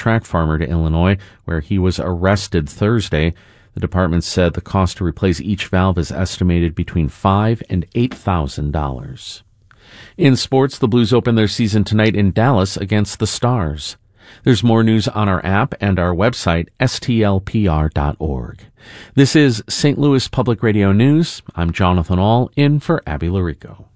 tract farmer to Illinois, where he was arrested Thursday. The department said the cost to replace each valve is estimated between $5,000 and $8,000. In sports, the Blues open their season tonight in Dallas against the Stars. There's more news on our app and our website, stlpr.org. This is St. Louis Public Radio News. I'm Jonathan Ahl, in for Abby Larico.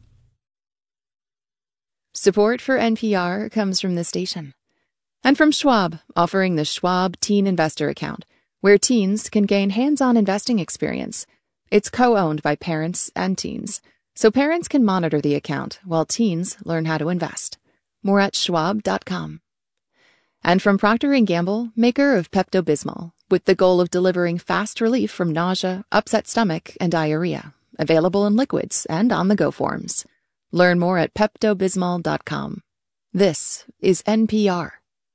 Support for NPR comes from this station. And from Schwab, offering the Schwab Teen Investor Account, where teens can gain hands-on investing experience. It's co-owned by parents and teens, so parents can monitor the account while teens learn how to invest. More at schwab.com. And from Procter & Gamble, maker of Pepto-Bismol, with the goal of delivering fast relief from nausea, upset stomach, and diarrhea. Available in liquids and on-the-go forms. Learn more at peptobismol.com. This is NPR.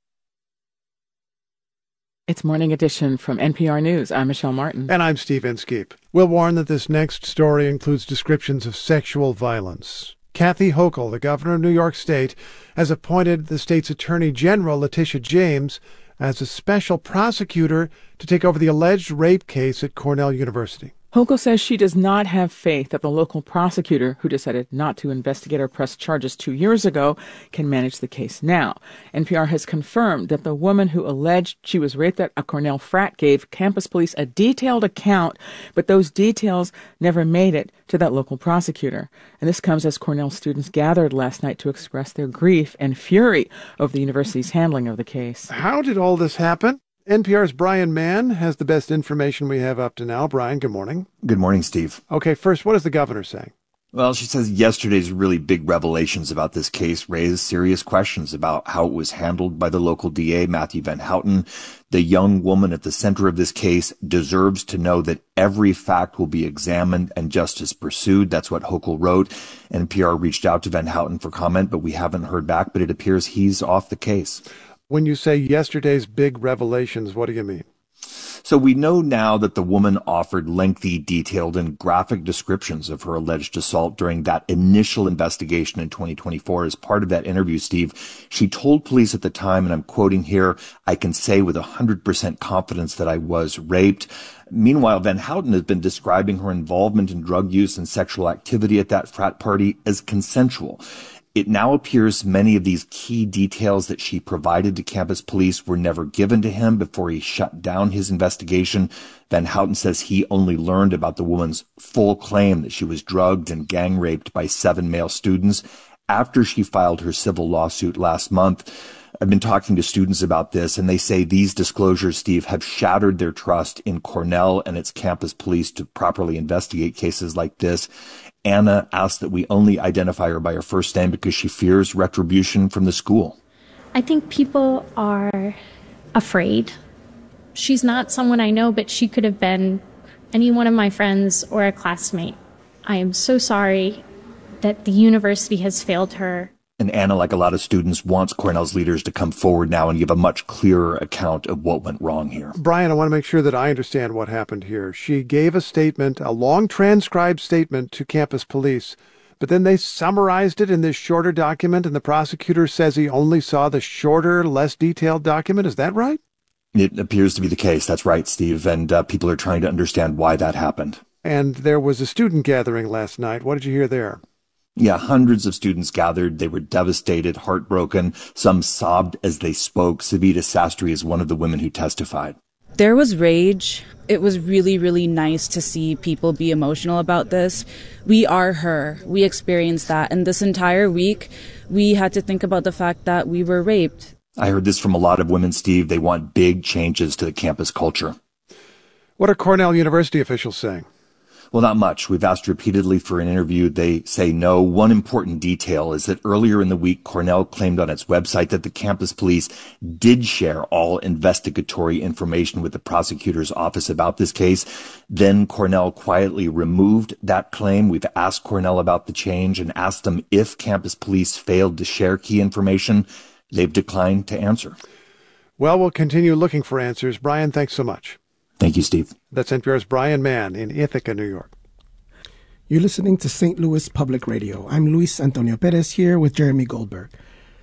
It's Morning Edition from NPR News. I'm Michelle Martin. And I'm Steve Inskeep. We'll warn that this next story includes descriptions of sexual violence. Kathy Hochul, the governor of New York State, has appointed the state's Attorney General, Letitia James, as a special prosecutor to take over the alleged rape case at Cornell University. Hochul says she does not have faith that the local prosecutor, who decided not to investigate or press charges 2 years ago, can manage the case now. NPR has confirmed that the woman who alleged she was raped at a Cornell frat gave campus police a detailed account, but those details never made it to that local prosecutor. And this comes as Cornell students gathered last night to express their grief and fury over the university's handling of the case. How did all this happen? NPR's Brian Mann has the best information we have up to now. Brian, good morning. Good morning, Steve. Okay, first, what is the governor saying? Well, she says yesterday's really big revelations about this case raised serious questions about how it was handled by the local DA, Matthew Van Houten. The young woman at the center of this case deserves to know that every fact will be examined and justice pursued. That's what Hochul wrote. NPR reached out to Van Houten for comment, but we haven't heard back. But it appears he's off the case. When you say yesterday's big revelations, what do you mean? So we know now that the woman offered lengthy, detailed, and graphic descriptions of her alleged assault during that initial investigation in 2024. As part of that interview, Steve, she told police at the time, and I'm quoting here, "I can say with 100% confidence that I was raped." Meanwhile, Van Houten has been describing her involvement in drug use and sexual activity at that frat party as consensual. It now appears many of these key details that she provided to campus police were never given to him before he shut down his investigation. Van Houten says he only learned about the woman's full claim that she was drugged and gang raped by 7 male students after she filed her civil lawsuit last month. I've been talking to students about this, and they say these disclosures, Steve, have shattered their trust in Cornell and its campus police to properly investigate cases like this. Anna asked that we only identify her by her first name because she fears retribution from the school. I think people are afraid. She's not someone I know, but she could have been any one of my friends or a classmate. I am so sorry that the university has failed her. And Anna, like a lot of students, wants Cornell's leaders to come forward now and give a much clearer account of what went wrong here. Brian, I want to make sure that I understand what happened here. She gave a statement, a long transcribed statement to campus police, but then they summarized it in this shorter document, and the prosecutor says he only saw the shorter, less detailed document. Is that right? It appears to be the case. That's right, Steve. And people are trying to understand why that happened. And there was a student gathering last night. What did you hear there? Yeah, hundreds of students gathered. They were devastated, heartbroken. Some sobbed as they spoke. Savita Sastry is one of the women who testified. There was rage. It was really, really nice to see people be emotional about this. We are her. We experienced that. And this entire week, we had to think about the fact that we were raped. I heard this from a lot of women, Steve. They want big changes to the campus culture. What are Cornell University officials saying? Well, not much. We've asked repeatedly for an interview. They say no. One important detail is that earlier in the week, Cornell claimed on its website that the campus police did share all investigatory information with the prosecutor's office about this case. Then Cornell quietly removed that claim. We've asked Cornell about the change and asked them if campus police failed to share key information. They've declined to answer. Well, we'll continue looking for answers. Brian, thanks so much. Thank you, Steve. That's NPR's Brian Mann in Ithaca, New York. You're listening to St. Louis Public Radio. I'm Luis Antonio Perez here with Jeremy Goldberg.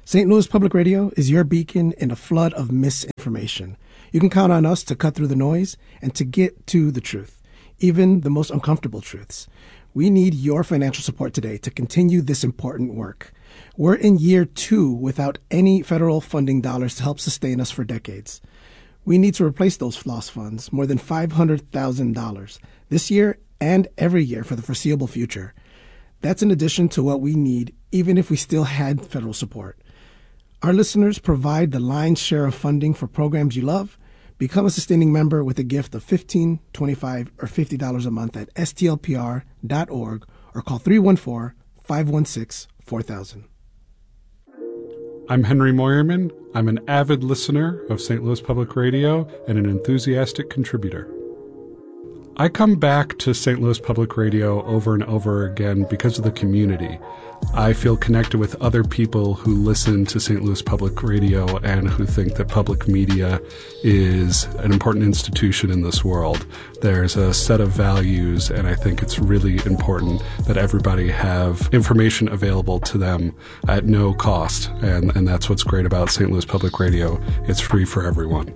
St. Louis Public Radio is your beacon in a flood of misinformation. You can count on us to cut through the noise and to get to the truth, even the most uncomfortable truths. We need your financial support today to continue this important work. We're in year 2 without any federal funding dollars to help sustain us for decades. We need to replace those lost funds, more than $500,000, this year and every year for the foreseeable future. That's in addition to what we need, even if we still had federal support. Our listeners provide the lion's share of funding for programs you love. Become a sustaining member with a gift of $15, $25, or $50 a month at stlpr.org or call 314-516-4000. I'm Henry Moyerman. I'm an avid listener of St. Louis Public Radio and an enthusiastic contributor. I come back to St. Louis Public Radio over and over again because of the community. I feel connected with other people who listen to St. Louis Public Radio and who think that public media is an important institution in this world. There's a set of values, and I think it's really important that everybody have information available to them at no cost, and that's what's great about St. Louis Public Radio. It's free for everyone.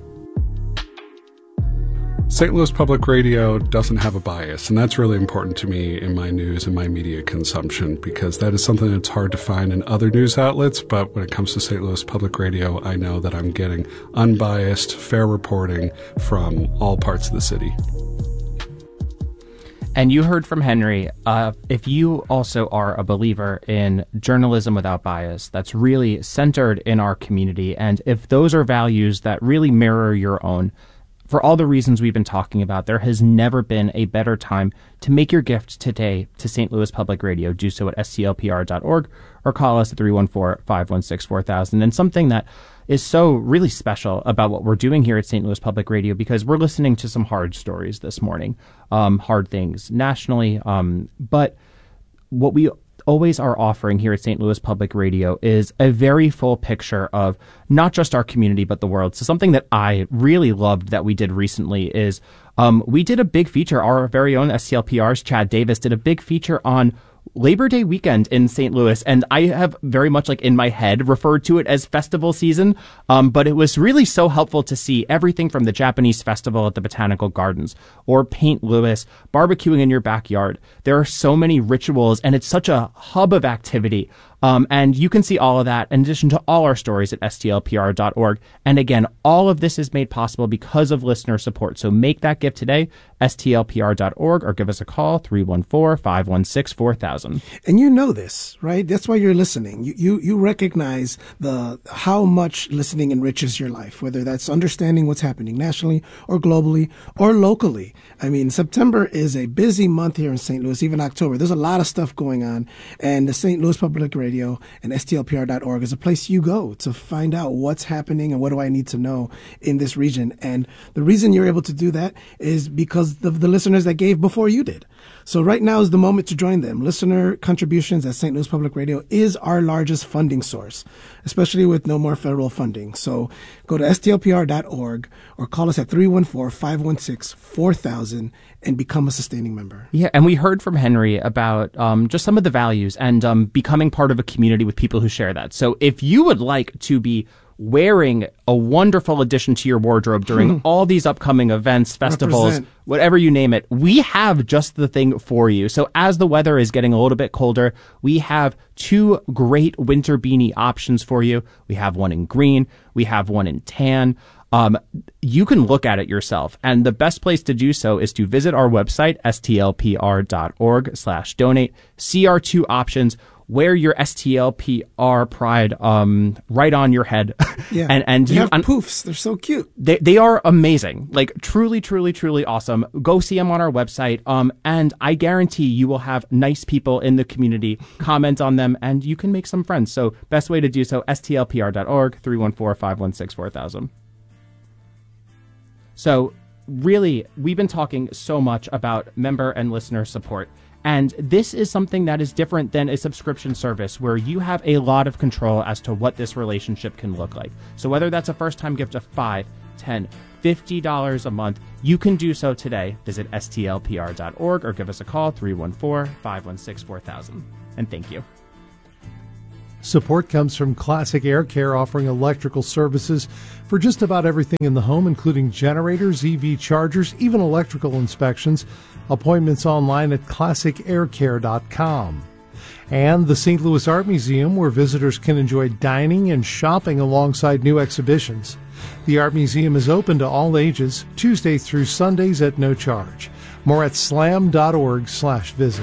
St. Louis Public Radio doesn't have a bias, and that's really important to me in my news and my media consumption, because that is something that's hard to find in other news outlets. But when it comes to St. Louis Public Radio, I know that I'm getting unbiased, fair reporting from all parts of the city. And you heard from Henry, if you also are a believer in journalism without bias, that's really centered in our community, and if those are values that really mirror your own, for all the reasons we've been talking about, there has never been a better time to make your gift today to St. Louis Public Radio. Do so at stlpr.org or call us at 314-516-4000. And something that is so really special about what we're doing here at St. Louis Public Radio, because we're listening to some hard stories this morning, hard things nationally. But what we always are offering here at St. Louis Public Radio is a very full picture of not just our community, but the world. So something that I really loved that we did recently is we did a big feature. Our very own STLPR's Chad Davis did a big feature on Labor Day weekend in St. Louis, and I have very much in my head referred to it as festival season, but it was really so helpful to see everything from the Japanese festival at the Botanical Gardens or Paint Louis, barbecuing in your backyard. There are so many rituals, and it's such a hub of activity. And you can see all of that in addition to all our stories at stlpr.org. And again, all of this is made possible because of listener support. So make that gift today, stlpr.org, or give us a call, 314-516-4000. And you know this, right? That's why you're listening. You recognize how much listening enriches your life, whether that's understanding what's happening nationally or globally or locally. I mean, September is a busy month here in St. Louis, even October. There's a lot of stuff going on. And the St. Louis Public Radio and stlpr.org is a place you go to find out what's happening and what do I need to know in this region. And the reason you're able to do that is because of the listeners that gave before you did. So right now is the moment to join them. Listener contributions at St. Louis Public Radio is our largest funding source, especially with no more federal funding. So go to stlpr.org or call us at 314-516-4000 and become a sustaining member. Yeah, and we heard from Henry about just some of the values and becoming part of a community with people who share that. So if you would like to be wearing a wonderful addition to your wardrobe during all these upcoming events, festivals, whatever you name it, we have just the thing for you. So as the weather is getting a little bit colder, we have 2 great winter beanie options for you. We have one in green. We have one in tan. You can look at it yourself. And the best place to do so is to visit our website, stlpr.org/donate, see our 2 options, wear your STLPR pride right on your head. Yeah. and you have poofs. They're so cute. They are amazing. Truly, truly, truly awesome. Go see them on our website. And I guarantee you will have nice people in the community comment on them, and you can make some friends. So best way to do so, stlpr.org, 314-516-4000. So really, we've been talking so much about member and listener support. And this is something that is different than a subscription service where you have a lot of control as to what this relationship can look like. So whether that's a first-time gift of $5, $10, $50 a month, you can do so today. Visit stlpr.org or give us a call, 314-516-4000. And thank you. Support comes from Classic Air Care, offering electrical services for just about everything in the home, including generators, EV chargers, even electrical inspections. Appointments online at classicaircare.com. And the St. Louis Art Museum, where visitors can enjoy dining and shopping alongside new exhibitions. The Art Museum is open to all ages, Tuesday through Sundays at no charge. More at slam.org/visit.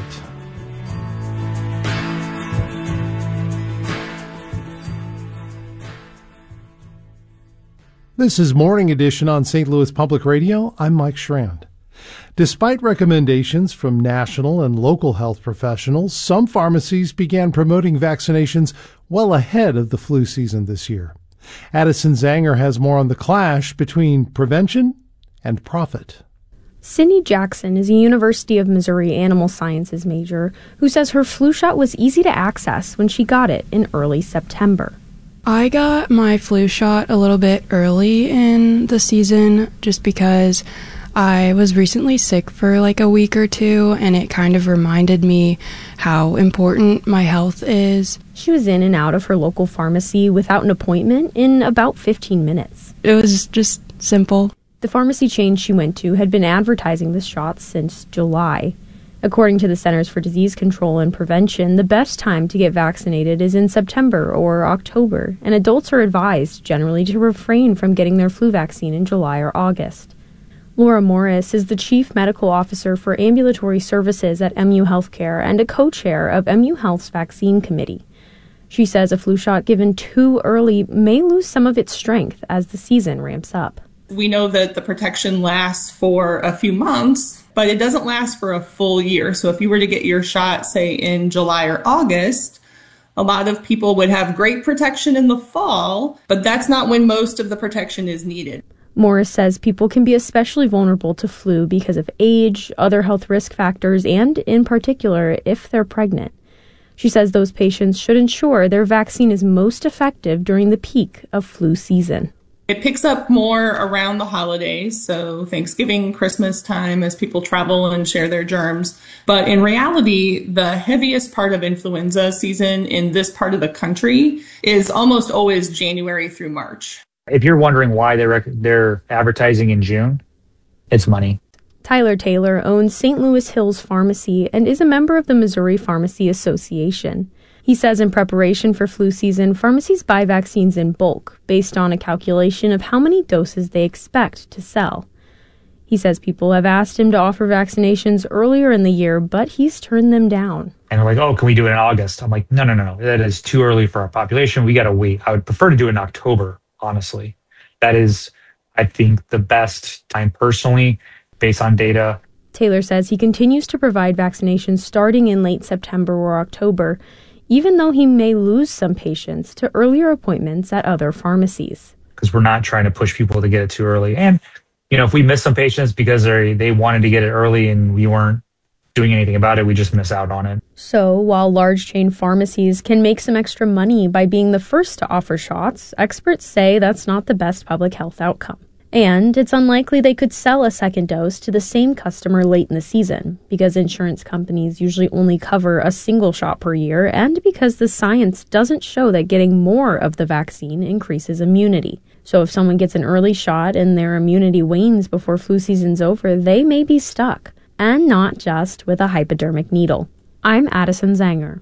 This is Morning Edition on St. Louis Public Radio. I'm Mike Schrand. Despite recommendations from national and local health professionals, some pharmacies began promoting vaccinations well ahead of the flu season this year. Addison Zanger has more on the clash between prevention and profit. Cindy Jackson is a University of Missouri animal sciences major who says her flu shot was easy to access when she got it in early September. I got my flu shot a little bit early in the season just because I was recently sick for like a week or two, and it kind of reminded me how important my health is. She was in and out of her local pharmacy without an appointment in about 15 minutes. It was just simple. The pharmacy chain she went to had been advertising the shots since July. According to the Centers for Disease Control and Prevention, the best time to get vaccinated is in September or October, and adults are advised generally to refrain from getting their flu vaccine in July or August. Laura Morris is the Chief Medical Officer for Ambulatory Services at MU Healthcare and a co-chair of MU Health's Vaccine Committee. She says a flu shot given too early may lose some of its strength as the season ramps up. We know that the protection lasts for a few months, but it doesn't last for a full year. So if you were to get your shot, say, in July or August, a lot of people would have great protection in the fall, but that's not when most of the protection is needed. Morris says people can be especially vulnerable to flu because of age, other health risk factors, and, in particular, if they're pregnant. She says those patients should ensure their vaccine is most effective during the peak of flu season. It picks up more around the holidays, so Thanksgiving, Christmas time, as people travel and share their germs. But in reality, the heaviest part of influenza season in this part of the country is almost always January through March. If you're wondering why they're advertising in June, it's money. Tyler Taylor owns St. Louis Hills Pharmacy and is a member of the Missouri Pharmacy Association. He says in preparation for flu season, pharmacies buy vaccines in bulk based on a calculation of how many doses they expect to sell. He says people have asked him to offer vaccinations earlier in the year, but he's turned them down. And they're like, oh, can we do it in August? I'm like, no. That is too early for our population. We got to wait. I would prefer to do it in October, honestly. That is, I think, the best time personally, based on data. Taylor says he continues to provide vaccinations starting in late September or October, even though he may lose some patients to earlier appointments at other pharmacies. Because we're not trying to push people to get it too early. And, if we miss some patients because they wanted to get it early and we weren't doing anything about it, we just miss out on it. So while large chain pharmacies can make some extra money by being the first to offer shots, experts say that's not the best public health outcome. And it's unlikely they could sell a second dose to the same customer late in the season, because insurance companies usually only cover a single shot per year, and because the science doesn't show that getting more of the vaccine increases immunity. So if someone gets an early shot and their immunity wanes before flu season's over, they may be stuck, and not just with a hypodermic needle. I'm Addison Zanger.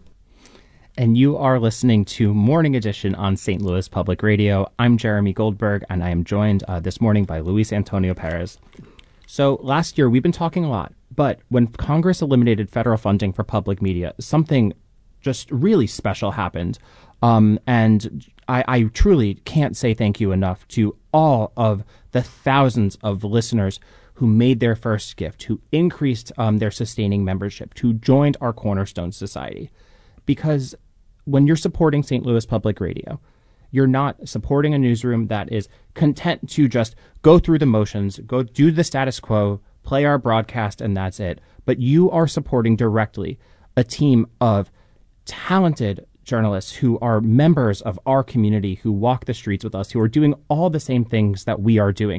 And you are listening to Morning Edition on St. Louis Public Radio. I'm Jeremy Goldberg, and I am joined this morning by Luis Antonio Perez. So last year, we've been talking a lot, but when Congress eliminated federal funding for public media, something just really special happened. And I truly can't say thank you enough to all of the thousands of listeners who made their first gift, who increased their sustaining membership, who joined our Cornerstone Society. Because when you're supporting St. Louis Public Radio, you're not supporting a newsroom that is content to just go through the motions, go do the status quo, play our broadcast, and that's it. But you are supporting directly a team of talented journalists who are members of our community, who walk the streets with us, who are doing all the same things that we are doing.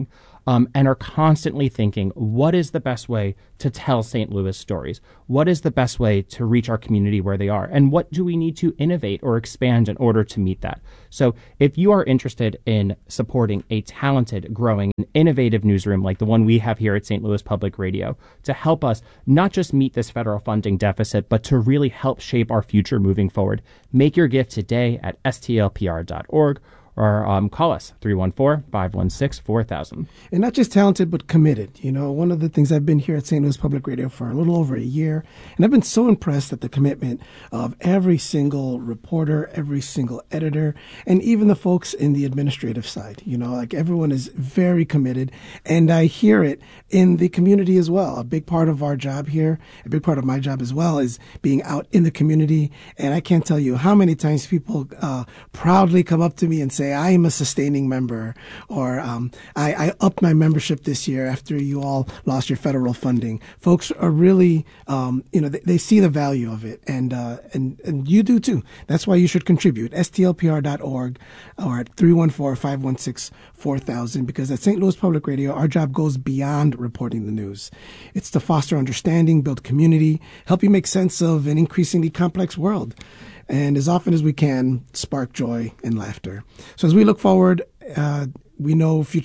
and are constantly thinking, what is the best way to tell St. Louis stories? What is the best way to reach our community where they are? And what do we need to innovate or expand in order to meet that? So if you are interested in supporting a talented, growing, innovative newsroom like the one we have here at St. Louis Public Radio to help us not just meet this federal funding deficit, but to really help shape our future moving forward, make your gift today at stlpr.org. Or call us, 314-516-4000. And not just talented, but committed. You know, one of the things I've been here at St. Louis Public Radio for a little over a year, and I've been so impressed at the commitment of every single reporter, every single editor, and even the folks in the administrative side. You know, like everyone is very committed, and I hear it in the community as well. A big part of our job here, a big part of my job as well, is being out in the community. And I can't tell you how many times people proudly come up to me and say, I am a sustaining member, or I upped my membership this year after you all lost your federal funding. Folks are really, they see the value of it, and you do too. That's why you should contribute. STLPR.org or at 314-516-4000, because at St. Louis Public Radio, our job goes beyond reporting the news. It's to foster understanding, build community, help you make sense of an increasingly complex world, and as often as we can, spark joy and laughter. So as we look forward, we know that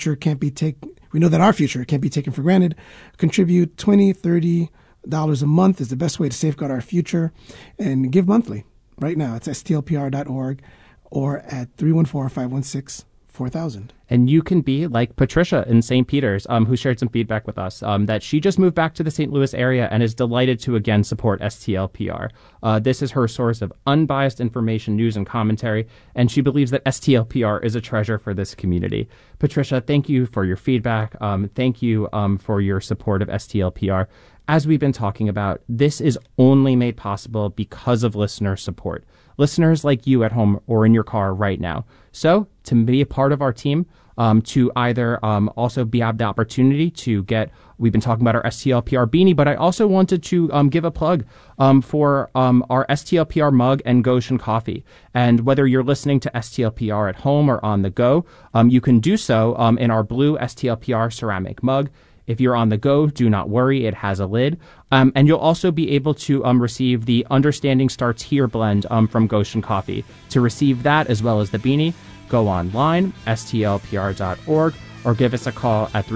our future can't be taken for granted. Contribute $20, $30 a month is the best way to safeguard our future, and give monthly. Right now, it's stlpr.org or at 314-516-4000. And you can be like Patricia in St. Peter's, who shared some feedback with us, that she just moved back to the St. Louis area and is delighted to again support STLPR. This is her source of unbiased information, news, and commentary, and she believes that STLPR is a treasure for this community. Patricia, thank you for your feedback. Thank you for your support of STLPR. As we've been talking about, this is only made possible because of listener support. Listeners like you at home or in your car right now. So to be a part of our team, to either also have the opportunity to get, we've been talking about our STLPR beanie, but I also wanted to give a plug for our STLPR mug and Goshen coffee. And whether you're listening to STLPR at home or on the go, you can do so in our blue STLPR ceramic mug. If you're on the go, do not worry, it has a lid. And you'll also be able to receive the Understanding Starts Here blend from Goshen Coffee. To receive that as well as the beanie, go online, stlpr.org, or give us a call at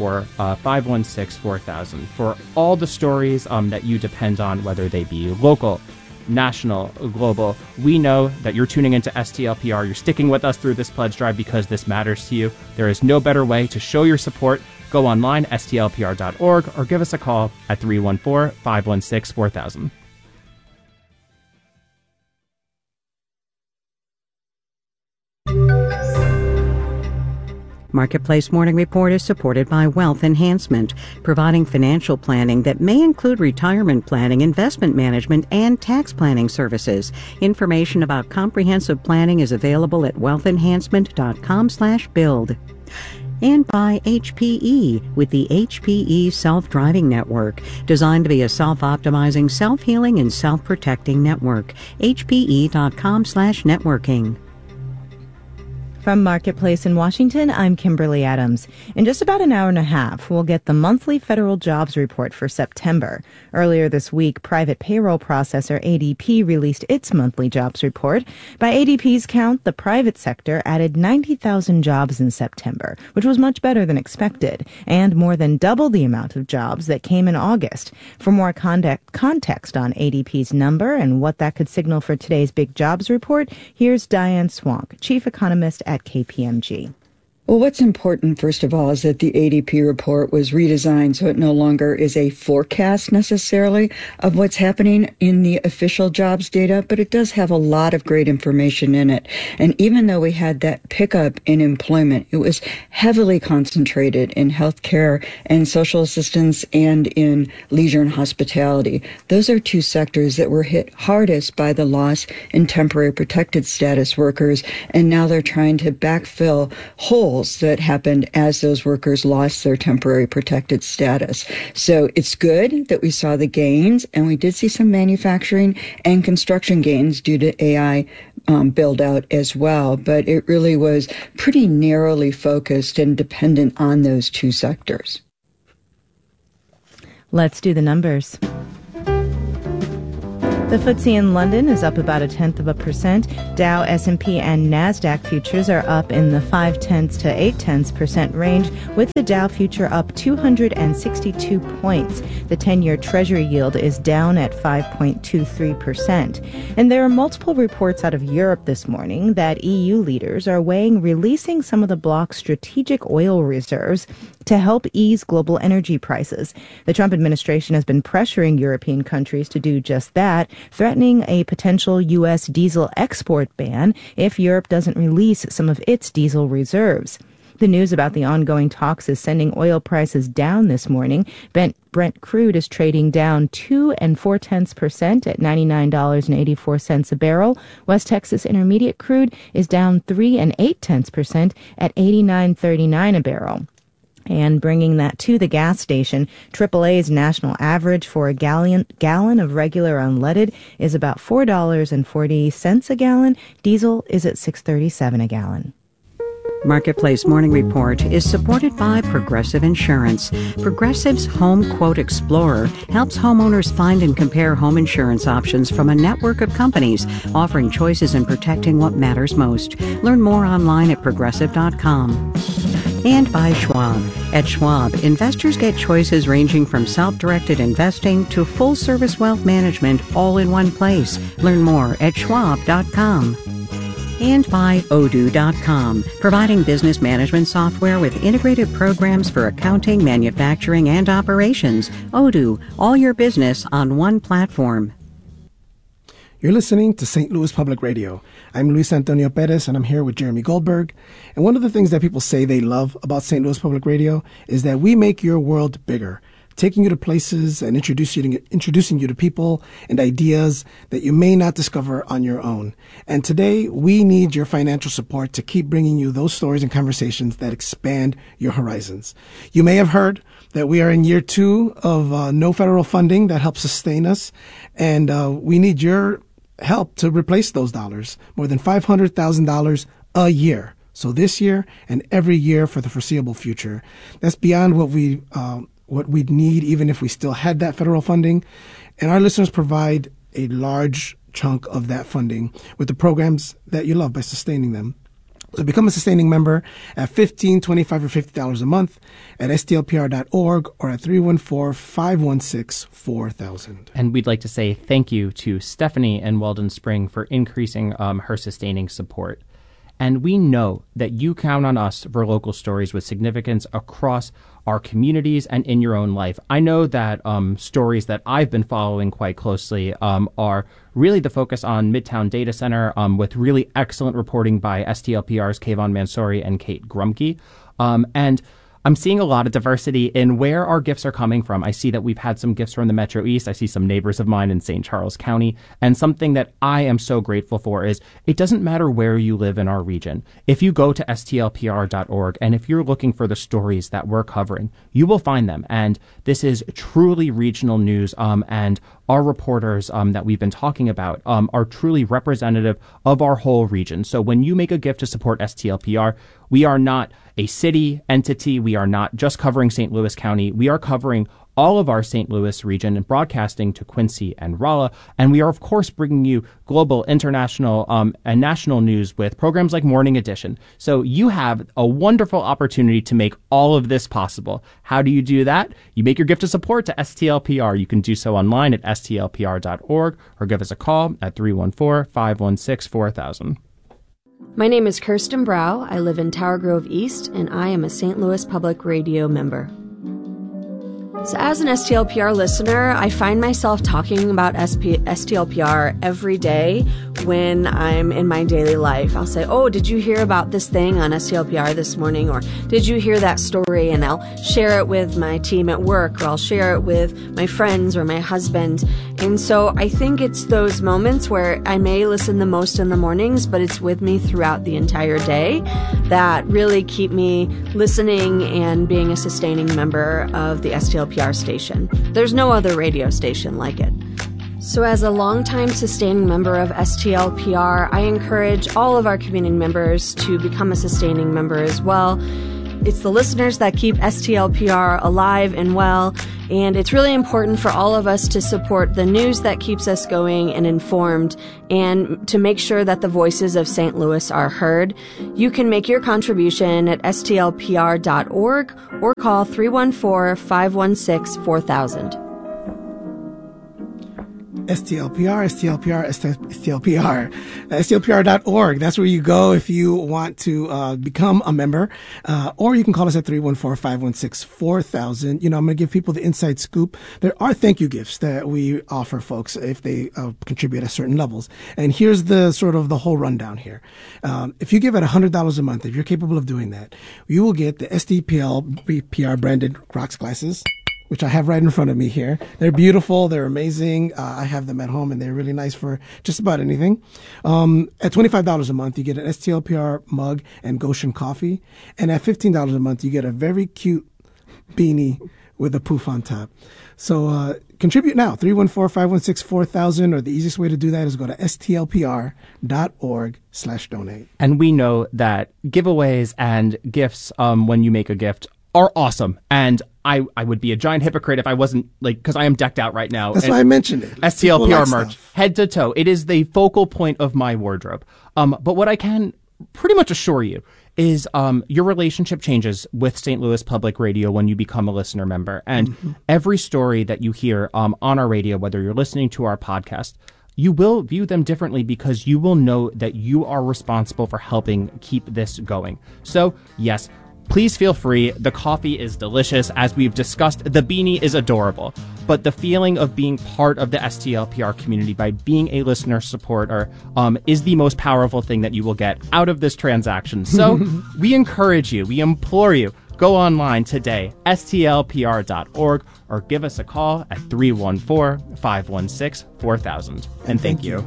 314-516-4000 for all the stories that you depend on, whether they be local, national, global. We know that you're tuning into STLPR. You're sticking with us through this pledge drive because this matters to you. There is no better way to show your support. Go online, stlpr.org, or give us a call at 314-516-4000. Marketplace Morning Report is supported by Wealth Enhancement, providing financial planning that may include retirement planning, investment management, and tax planning services. Information about comprehensive planning is available at wealthenhancement.com/build. And by HPE with the HPE Self-Driving Network, designed to be a self-optimizing, self-healing, and self-protecting network. HPE.com/networking. From Marketplace in Washington, I'm Kimberly Adams. In just about an hour and a half, we'll get the monthly federal jobs report for September. Earlier this week, private payroll processor ADP released its monthly jobs report. By ADP's count, the private sector added 90,000 jobs in September, which was much better than expected, and more than double the amount of jobs that came in August. For more context on ADP's number and what that could signal for today's big jobs report, here's Diane Swank, chief economist at KPMG. Well, what's important, first of all, is that the ADP report was redesigned so it no longer is a forecast necessarily of what's happening in the official jobs data, but it does have a lot of great information in it. And even though we had that pickup in employment, it was heavily concentrated in healthcare and social assistance and in leisure and hospitality. Those are two sectors that were hit hardest by the loss in temporary protected status workers, and now they're trying to backfill holes ripples that happened as those workers lost their temporary protected status. So it's good that we saw the gains, and we did see some manufacturing and construction gains due to AI build out as well. But it really was pretty narrowly focused and dependent on those two sectors. Let's do the numbers. The FTSE in London is up about 0.1%. Dow, S&P, and NASDAQ futures are up in the 0.5 to 0.8% range, with the Dow future up 262 points. The 10-year Treasury yield is down at 5.23%. And there are multiple reports out of Europe this morning that EU leaders are weighing releasing some of the bloc's strategic oil reserves to help ease global energy prices. The Trump administration has been pressuring European countries to do just that, threatening a potential U.S. diesel export ban if Europe doesn't release some of its diesel reserves. The news about the ongoing talks is sending oil prices down this morning. Brent crude is trading down 2.4% at $99.84 a barrel. West Texas Intermediate crude is down 3.8% at $89.39 a barrel. And bringing that to the gas station, AAA's national average for a gallon of regular unleaded is about $4.40 a gallon. Diesel is at $6.37 a gallon. Marketplace Morning Report is supported by Progressive Insurance. Progressive's Home Quote Explorer helps homeowners find and compare home insurance options from a network of companies, offering choices and protecting what matters most. Learn more online at progressive.com. And by Schwab. At Schwab, investors get choices ranging from self-directed investing to full-service wealth management all in one place. Learn more at schwab.com. And by Odoo.com, providing business management software with integrated programs for accounting, manufacturing, and operations. Odoo, all your business on one platform. You're listening to St. Louis Public Radio. I'm Luis Antonio Perez, and I'm here with Jeremy Goldberg. And one of the things that people say they love about St. Louis Public Radio is that we make your world bigger, taking you to places and introducing you to people and ideas that you may not discover on your own. And today, we need your financial support to keep bringing you those stories and conversations that expand your horizons. You may have heard that we are in year 2 of no federal funding that helps sustain us, and we need your help to replace those dollars, more than $500,000 a year. So this year and every year for the foreseeable future. That's beyond what we'd need even if we still had that federal funding. And our listeners provide a large chunk of that funding with the programs that you love by sustaining them. So become a sustaining member at $15, $25, or $50 a month at stlpr.org or at 314-516-4000. And we'd like to say thank you to Stephanie and Weldon Spring for increasing her sustaining support. And we know that you count on us for local stories with significance across our communities and in your own life. I know that stories that I've been following quite closely are really the focus on Midtown Data Center with really excellent reporting by STLPR's Kayvon Mansouri and Kate Grumke. And I'm seeing a lot of diversity in where our gifts are coming from. I see that we've had some gifts from the Metro East. I see some neighbors of mine in St. Charles County. And something that I am so grateful for is it doesn't matter where you live in our region. If you go to stlpr.org and if you're looking for the stories that we're covering, you will find them. And this is truly regional news. And our reporters that we've been talking about are truly representative of our whole region. So when you make a gift to support STLPR, we are not a city entity. We are not just covering St. Louis County. We are covering all of our St. Louis region and broadcasting to Quincy and Rolla. And we are, of course, bringing you global, international, and national news with programs like Morning Edition. So you have a wonderful opportunity to make all of this possible. How do you do that? You make your gift of support to STLPR. You can do so online at stlpr.org or give us a call at 314-516-4000. My name is Kirsten Brow. I live in Tower Grove East, and I am a St. Louis Public Radio member. So as an STLPR listener, I find myself talking about STLPR every day when I'm in my daily life. I'll say, oh, did you hear about this thing on STLPR this morning? Or did you hear that story? And I'll share it with my team at work, or I'll share it with my friends or my husband. And so I think it's those moments where I may listen the most in the mornings, but it's with me throughout the entire day that really keep me listening and being a sustaining member of the STLPR station. There's no other radio station like it. So as a longtime sustaining member of STLPR, I encourage all of our community members to become a sustaining member as well. It's the listeners that keep STLPR alive and well, and it's really important for all of us to support the news that keeps us going and informed, and to make sure that the voices of St. Louis are heard. You can make your contribution at stlpr.org or call 314-516-4000. STLPR.org. That's where you go if you want to become a member. Or you can call us at 314-516-4000. You know, I'm going to give people the inside scoop. There are thank you gifts that we offer folks if they contribute at certain levels. And here's the sort of the whole rundown here. If you give at $100 a month, if you're capable of doing that, you will get the STLPR branded rocks glasses, which I have right in front of me here. They're beautiful. They're amazing. I have them at home, and they're really nice for just about anything. At $25 a month, you get an STLPR mug and Goshen coffee. And at $15 a month, you get a very cute beanie with a poof on top. So contribute now, 314-516-4000, or the easiest way to do that is go to stlpr.org/donate. And we know that giveaways and gifts, when you make a gift, are awesome. And I would be a giant hypocrite if I wasn't, like, because I am decked out right now. That's why I mentioned it. STLPR merch, head to toe. It is the focal point of my wardrobe. But what I can pretty much assure you is your relationship changes with St. Louis Public Radio when you become a listener member. And every story that you hear on our radio, whether you're listening to our podcast, you will view them differently because you will know that you are responsible for helping keep this going. So, yes, please feel free. The coffee is delicious. As we've discussed, the beanie is adorable. But the feeling of being part of the STLPR community by being a listener supporter is the most powerful thing that you will get out of this transaction. So we encourage you, we implore you, go online today, stlpr.org, or give us a call at 314-516-4000. And thank you.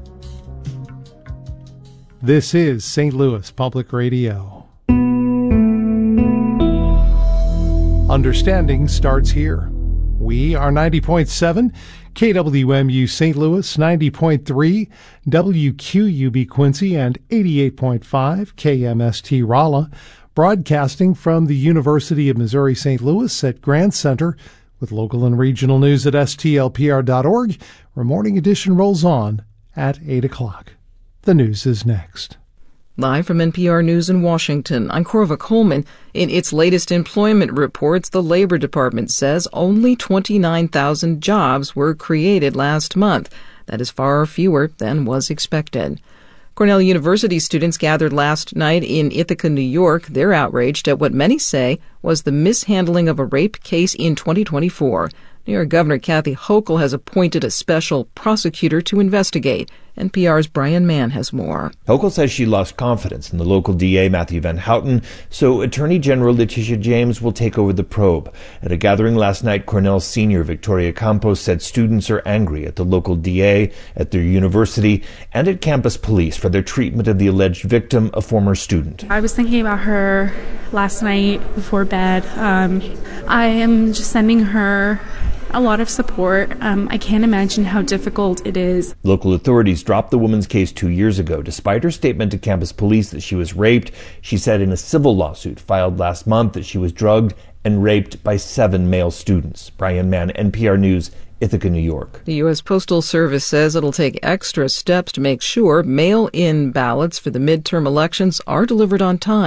This is St. Louis Public Radio. Understanding starts here. We are 90.7 KWMU St. Louis, 90.3 WQUB Quincy, and 88.5 KMST Rolla, broadcasting from the University of Missouri St. Louis at Grand Center, with local and regional news at stlpr.org, where Morning Edition rolls on at 8 o'clock. The news is next. Live from NPR News in Washington, I'm Corva Coleman. In its latest employment reports, the Labor Department says only 29,000 jobs were created last month. That is far fewer than was expected. Cornell University students gathered last night in Ithaca, New York. They're outraged at what many say was the mishandling of a rape case in 2024. New York Governor Kathy Hochul has appointed a special prosecutor to investigate. NPR's Brian Mann has more. Hochul says she lost confidence in the local DA, Matthew Van Houten, so Attorney General Letitia James will take over the probe. At a gathering last night, Cornell senior Victoria Campos said students are angry at the local DA, at their university, and at campus police for their treatment of the alleged victim, a former student. I was thinking about her last night before bed. I am just sending her a lot of support. I can't imagine how difficult it is. Local authorities dropped the woman's case 2 years ago. Despite her statement to campus police that she was raped, she said in a civil lawsuit filed last month that she was drugged and raped by 7 male students. Brian Mann, NPR News, Ithaca, New York. The U.S. Postal Service says it'll take extra steps to make sure mail-in ballots for the midterm elections are delivered on time.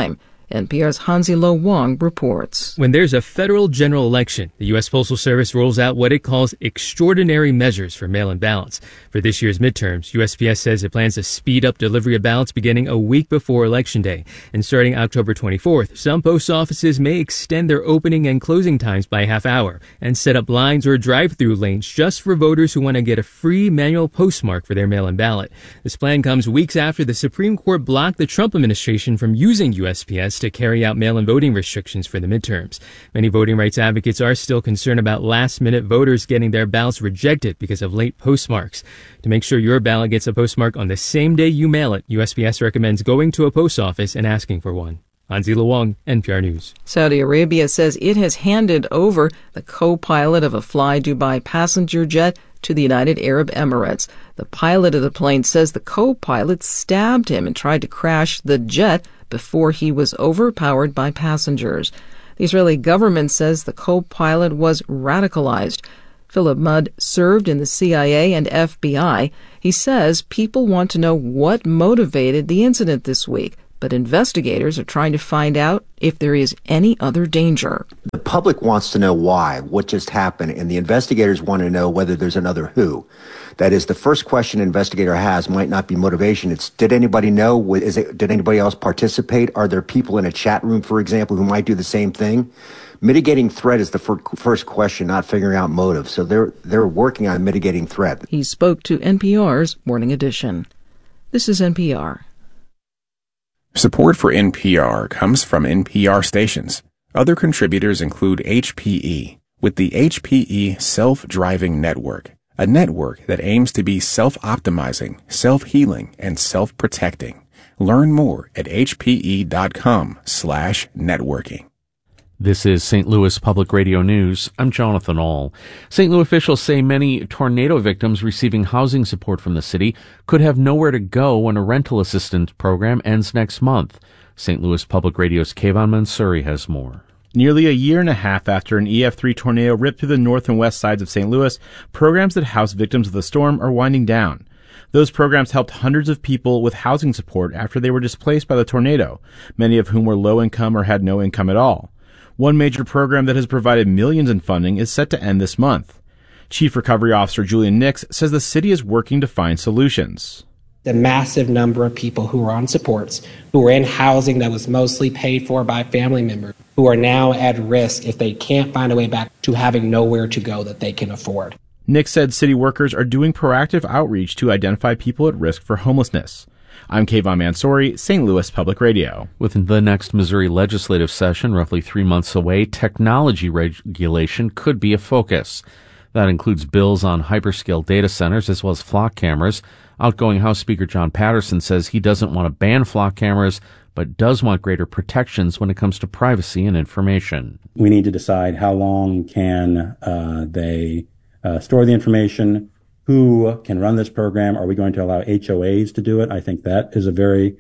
NPR's Hansi Lo Wang reports. When there's a federal general election, the U.S. Postal Service rolls out what it calls extraordinary measures for mail-in ballots. For this year's midterms, USPS says it plans to speed up delivery of ballots beginning a week before Election Day. And starting October 24th, some post offices may extend their opening and closing times by a half hour and set up lines or drive-through lanes just for voters who want to get a free manual postmark for their mail-in ballot. This plan comes weeks after the Supreme Court blocked the Trump administration from using USPS to carry out mail-in voting restrictions for the midterms. Many voting rights advocates are still concerned about last-minute voters getting their ballots rejected because of late postmarks. To make sure your ballot gets a postmark on the same day you mail it, USPS recommends going to a post office and asking for one. Hansi Lo Wang, NPR News. Saudi Arabia says it has handed over the co-pilot of a Fly Dubai passenger jet to the United Arab Emirates. The pilot of the plane says the co-pilot stabbed him and tried to crash the jet before he was overpowered by passengers. The Israeli government says the co-pilot was radicalized. Philip Mudd served in the CIA and FBI. He says people want to know what motivated the incident this week, but investigators are trying to find out if there is any other danger. The public wants to know why, what just happened, and the investigators want to know whether there's another who. That is, the first question an investigator has might not be motivation. It's, did anybody know? Did anybody else participate? Are there people in a chat room, for example, who might do the same thing? Mitigating threat is the first question, not figuring out motive. So they're working on mitigating threat. He spoke to NPR's Morning Edition. This is NPR. Support for NPR comes from NPR stations. Other contributors include HPE, with the HPE Self-Driving Network, a network that aims to be self-optimizing, self-healing, and self-protecting. Learn more at hpe.com/networking. This is St. Louis Public Radio News. I'm Jonathan Ahl. St. Louis officials say many tornado victims receiving housing support from the city could have nowhere to go when a rental assistance program ends next month. St. Louis Public Radio's Kayvon Mansouri has more. Nearly a year and a half after an EF3 tornado ripped through the north and west sides of St. Louis, programs that house victims of the storm are winding down. Those programs helped hundreds of people with housing support after they were displaced by the tornado, many of whom were low income or had no income at all. One major program that has provided millions in funding is set to end this month. Chief Recovery Officer Julian Nix says the city is working to find solutions. The massive number of people who are on supports, who are in housing that was mostly paid for by family members, who are now at risk if they can't find a way back to having nowhere to go that they can afford. Nix said city workers are doing proactive outreach to identify people at risk for homelessness. I'm Kayvon Mansouri, St. Louis Public Radio. Within the next Missouri legislative session, roughly 3 months away, technology regulation could be a focus. That includes bills on hyperscale data centers as well as flock cameras. Outgoing House Speaker John Patterson says he doesn't want to ban flock cameras, but does want greater protections when it comes to privacy and information. We need to decide how long can they store the information. Who can run this program? Are we going to allow HOAs to do it? I think that is a very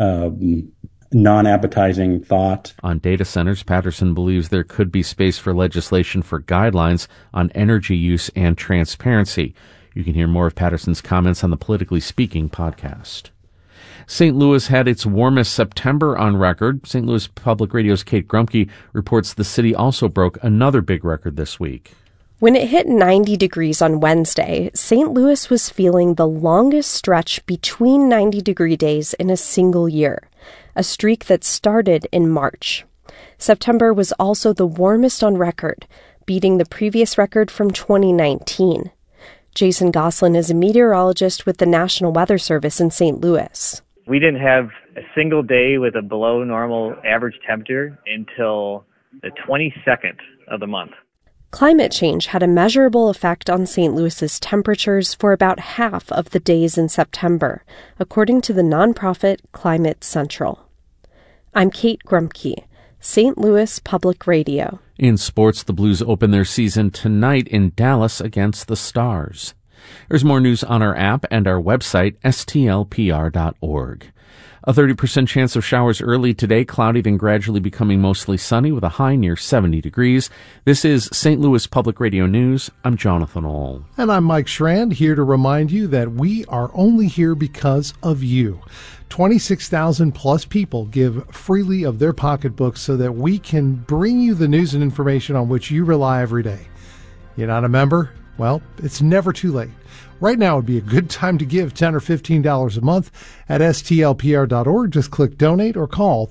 non-appetizing thought. On data centers, Patterson believes there could be space for legislation for guidelines on energy use and transparency. You can hear more of Patterson's comments on the Politically Speaking podcast. St. Louis had its warmest September on record. St. Louis Public Radio's Kate Grumke reports the city also broke another big record this week. When it hit 90 degrees on Wednesday, St. Louis was feeling the longest stretch between 90-degree days in a single year, a streak that started in March. September was also the warmest on record, beating the previous record from 2019. Jason Goslin is a meteorologist with the National Weather Service in St. Louis. We didn't have a single day with a below normal average temperature until the 22nd of the month. Climate change had a measurable effect on St. Louis's temperatures for about half of the days in September, according to the nonprofit Climate Central. I'm Kate Grumke, St. Louis Public Radio. In sports, the Blues open their season tonight in Dallas against the Stars. There's more news on our app and our website, stlpr.org. A 30% chance of showers early today, cloudy then gradually becoming mostly sunny with a high near 70 degrees. This is St. Louis Public Radio News. I'm Jonathan Ahl. And I'm Mike Schrand, here to remind you that we are only here because of you. 26,000 plus people give freely of their pocketbooks so that we can bring you the news and information on which you rely every day. You're not a member? Well, it's never too late. Right now would be a good time to give $10 or $15 a month at stlpr.org. Just click donate or call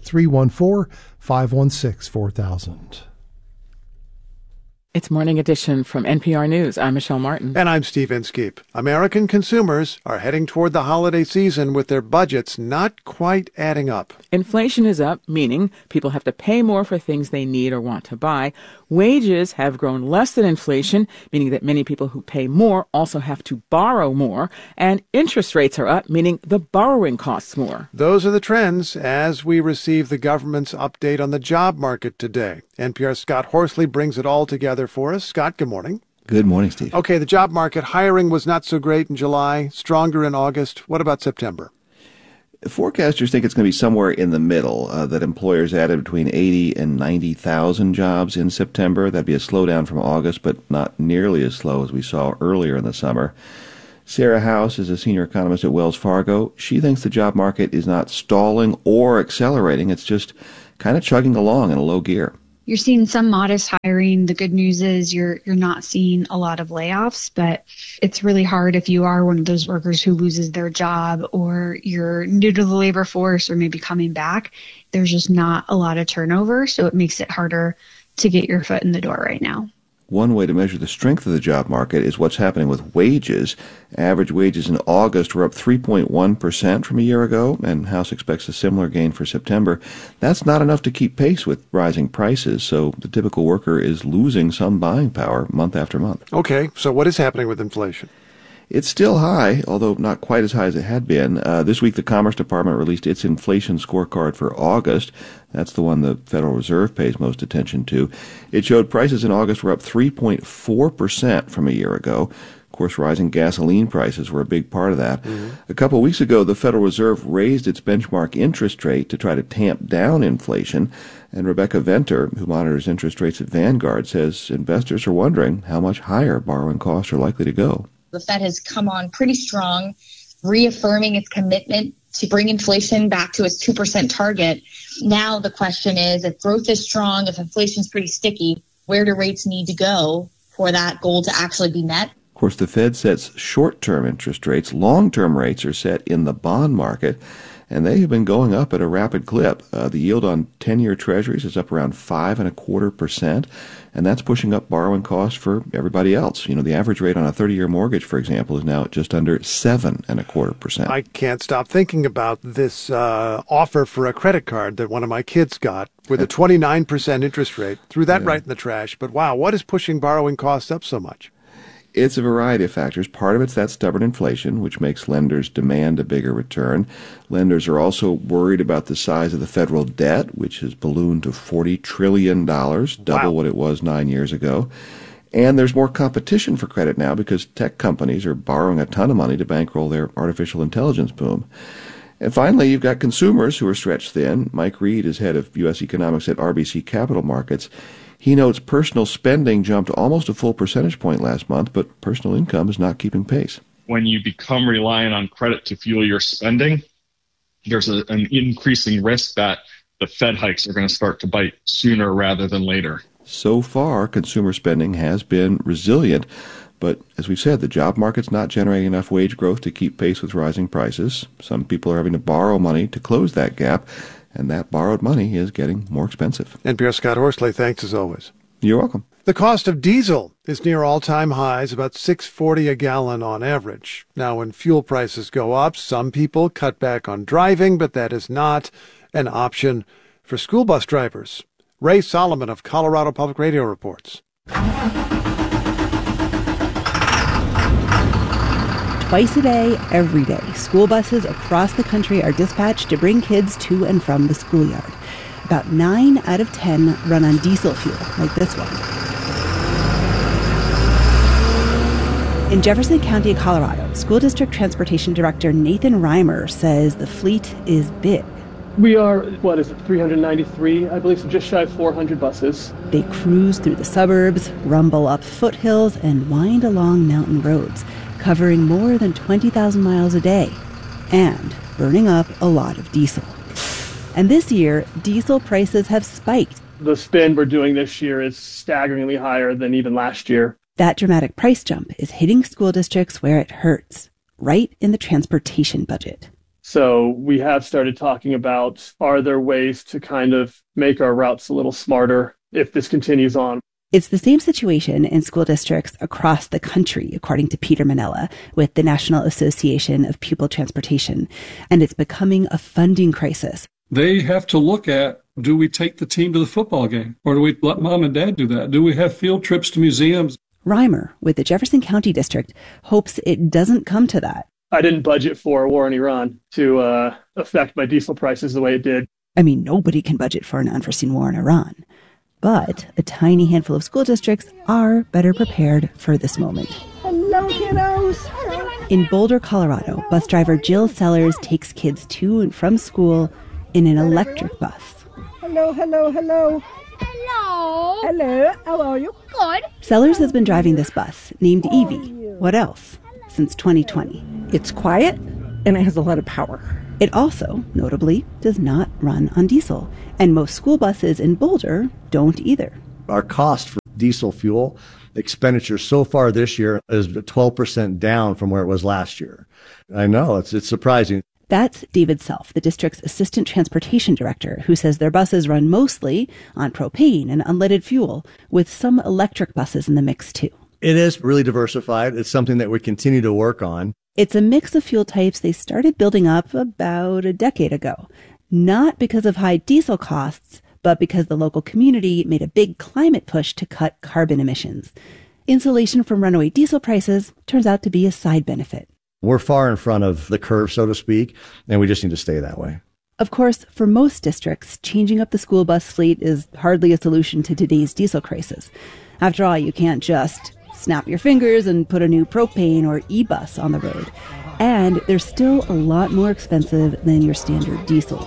314-516-4000. It's Morning Edition from NPR News. I'm Michelle Martin. And I'm Steve Inskeep. American consumers are heading toward the holiday season with their budgets not quite adding up. Inflation is up, meaning people have to pay more for things they need or want to buy. Wages have grown less than inflation, meaning that many people who pay more also have to borrow more. And interest rates are up, meaning the borrowing costs more. Those are the trends as we receive the government's update on the job market today. NPR's Scott Horsley brings it all together for us. Scott, good morning. Good morning, Steve. Okay, the job market hiring was not so great in July, stronger in August. What about September? Forecasters think it's going to be somewhere in the middle, that employers added between 80 and 90,000 jobs in September. That'd be a slowdown from August, but not nearly as slow as we saw earlier in the summer. Sarah House is a senior economist at Wells Fargo. She thinks the job market is not stalling or accelerating. It's just kind of chugging along in a low gear. You're seeing some modest hiring. The good news is you're not seeing a lot of layoffs, but it's really hard if you are one of those workers who loses their job or you're new to the labor force or maybe coming back. There's just not a lot of turnover, so it makes it harder to get your foot in the door right now. One way to measure the strength of the job market is what's happening with wages. Average wages in August were up 3.1% from a year ago, and House expects a similar gain for September. That's not enough to keep pace with rising prices, so the typical worker is losing some buying power month after month. Okay, so what is happening with inflation? It's still high, although not quite as high as it had been. This week, the Commerce Department released its inflation scorecard for August. That's the one the Federal Reserve pays most attention to. It showed prices in August were up 3.4% from a year ago. Of course, rising gasoline prices were a big part of that. A couple of weeks ago, the Federal Reserve raised its benchmark interest rate to try to tamp down inflation. And Rebecca Venter, who monitors interest rates at Vanguard, says investors are wondering how much higher borrowing costs are likely to go. The Fed has come on pretty strong, reaffirming its commitment to bring inflation back to its 2% target. Now the question is, if growth is strong, if inflation is pretty sticky, where do rates need to go for that goal to actually be met? Of course, the Fed sets short-term interest rates. Long-term rates are set in the bond market, and they have been going up at a rapid clip. The yield on 10-year treasuries is up around 5.25%, and that's pushing up borrowing costs for everybody else. You know, the average rate on a 30-year mortgage, for example, is now at just under 7.25%. I can't stop thinking about this offer for a credit card that one of my kids got with a 29% interest rate. Threw that right in the trash. But wow, what is pushing borrowing costs up so much? It's a variety of factors. Part of it's that stubborn inflation, which makes lenders demand a bigger return. Lenders are also worried about the size of the federal debt, which has ballooned to $40 trillion, double what it was 9 years ago. And there's more competition for credit now because tech companies are borrowing a ton of money to bankroll their artificial intelligence boom. And finally, you've got consumers who are stretched thin. Mike Reed is head of U.S. economics at RBC Capital Markets. He notes personal spending jumped almost a full percentage point last month, but personal income is not keeping pace. When you become reliant on credit to fuel your spending, there's an increasing risk that the Fed hikes are going to start to bite sooner rather than later. So far, consumer spending has been resilient, but as we've said, the job market's not generating enough wage growth to keep pace with rising prices. Some people are having to borrow money to close that gap, and that borrowed money is getting more expensive. NPR Scott Horsley, thanks as always. You're welcome. The cost of diesel is near all-time highs, about $6.40 a gallon on average. Now, when fuel prices go up, some people cut back on driving, but that is not an option for school bus drivers. Ray Solomon of Colorado Public Radio reports. Twice a day, every day, school buses across the country are dispatched to bring kids to and from the schoolyard. About 9 out of 10 run on diesel fuel, like this one. In Jefferson County, Colorado, School District Transportation Director Nathan Reimer says the fleet is big. We are, 393, I believe, so just shy of 400 buses. They cruise through the suburbs, rumble up foothills, and wind along mountain roads, covering more than 20,000 miles a day, and burning up a lot of diesel. And this year, diesel prices have spiked. The spend we're doing this year is staggeringly higher than even last year. That dramatic price jump is hitting school districts where it hurts, right in the transportation budget. So we have started talking about, are there ways to kind of make our routes a little smarter if this continues on? It's the same situation in school districts across the country, according to Peter Manella with the National Association of Pupil Transportation, and it's becoming a funding crisis. They have to look at, do we take the team to the football game? Or do we let mom and dad do that? Do we have field trips to museums? Reimer, with the Jefferson County District, hopes it doesn't come to that. I didn't budget for a war in Iran to affect my diesel prices the way it did. I mean, nobody can budget for an unforeseen war in Iran. But a tiny handful of school districts are better prepared for this moment. Hello, kiddos. In Boulder, Colorado, bus driver Jill Sellers takes kids to and from school in an electric bus. Hello, hello, hello. Hello. Hello, how are you? Good. Sellers has been driving this bus, named Evie. What else? Since 2020. It's quiet and it has a lot of power. It also, notably, does not run on diesel. And most school buses in Boulder don't either. Our cost for diesel fuel expenditure so far this year is 12% down from where it was last year. I know, it's surprising. That's David Self, the district's assistant transportation director, who says their buses run mostly on propane and unleaded fuel, with some electric buses in the mix too. It is really diversified. It's something that we continue to work on. It's a mix of fuel types they started building up about a decade ago, not because of high diesel costs, but because the local community made a big climate push to cut carbon emissions. Insulation from runaway diesel prices turns out to be a side benefit. We're far in front of the curve, so to speak, and we just need to stay that way. Of course, for most districts, changing up the school bus fleet is hardly a solution to today's diesel crisis. After all, you can't just snap your fingers and put a new propane or e-bus on the road. And they're still a lot more expensive than your standard diesel.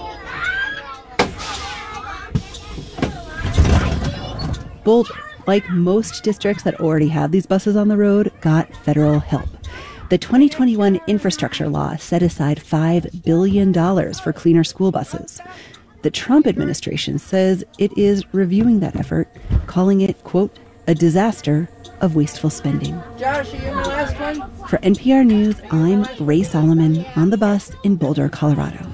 Boulder, like most districts that already have these buses on the road, got federal help. The 2021 infrastructure law set aside $5 billion for cleaner school buses. The Trump administration says it is reviewing that effort, calling it, quote, a disaster of wasteful spending. Josh, are you in the last one? For NPR News, I'm Ray Solomon on the bus in Boulder, Colorado.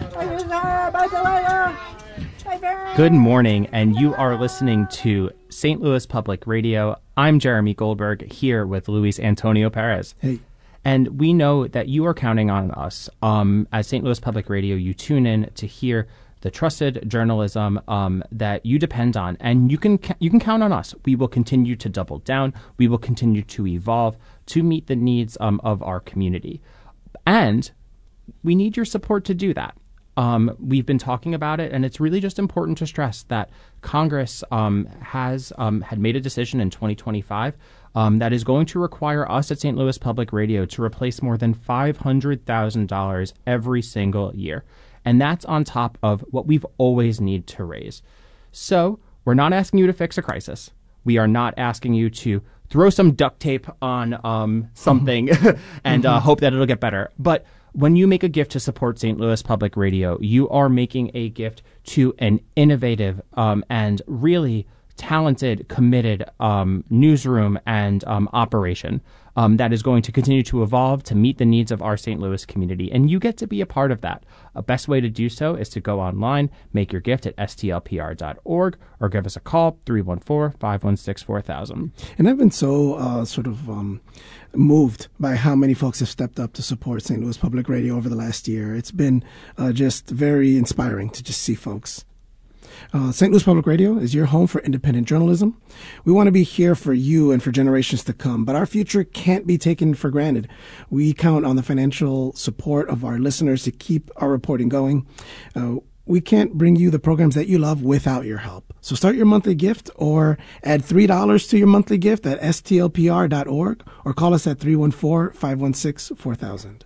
Good morning, and you are listening to St. Louis Public Radio. I'm Jeremy Goldberg, here with Luis Antonio Perez. Hey. And we know that you are counting on us. As St. Louis Public Radio, you tune in to hear the trusted journalism that you depend on, and you can count on us. We will continue to double down. We will continue to evolve to meet the needs of our community, and we need your support to do that. We've been talking about it, and it's really just important to stress that Congress had made a decision in 2025 that is going to require us at St. Louis Public Radio to replace more than $500,000 every single year. And that's on top of what we've always needed to raise. So we're not asking you to fix a crisis. We are not asking you to throw some duct tape on something and hope that it'll get better. But when you make a gift to support St. Louis Public Radio, you are making a gift to an innovative and really talented, committed newsroom and operation that is going to continue to evolve to meet the needs of our St. Louis community. And you get to be a part of that. A best way to do so is to go online, make your gift at stlpr.org, or give us a call, 314-516-4000. And I've been so moved by how many folks have stepped up to support St. Louis Public Radio over the last year. It's been just very inspiring to just see folks. St. Louis Public Radio is your home for independent journalism. We want to be here for you and for generations to come, but our future can't be taken for granted. We count on the financial support of our listeners to keep our reporting going. We can't bring you the programs that you love without your help. So start your monthly gift or add $3 to your monthly gift at stlpr.org or call us at 314-516-4000.